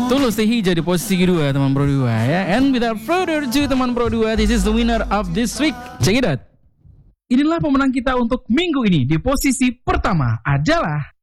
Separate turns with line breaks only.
Tulus Teh Hijau di posisi kedua teman Pro 2 ya. And without further ado teman Pro 2, this is the winner of this week. Check it out. Inilah pemenang kita untuk minggu ini. Di posisi pertama adalah